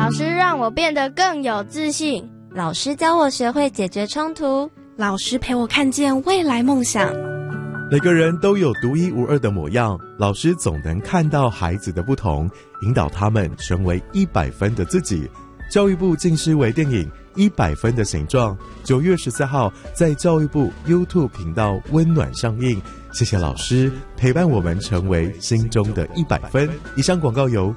老师让我变得更有自信， 老师教我学会解决冲突， 老师陪我看见未来梦想。 每个人都有独一无二的模样，老师总能看到孩子的不同，引导他们成为100分的自己。教育部近视微电影100分的形状，9月14号在教育部 YouTube 频道温暖上映。谢谢老师陪伴我们成为心中的100分。以上广告由